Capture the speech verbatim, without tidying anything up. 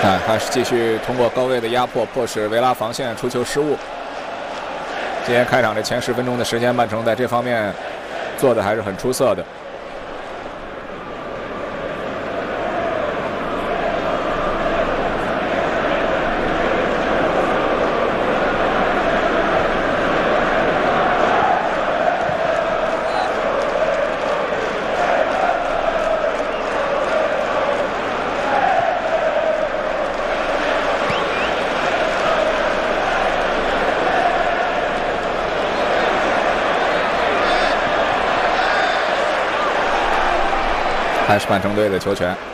啊，还是继续通过高位的压迫，迫使维拉防线出球失误。今天开场这前十分钟的时间，曼城在这方面做的还是很出色的。还是曼城队的球权。